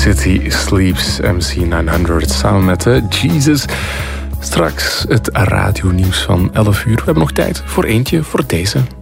City Sleeps, MC900 samen met Jesus. Straks het radionieuws van 11 uur. We hebben nog tijd voor eentje voor deze.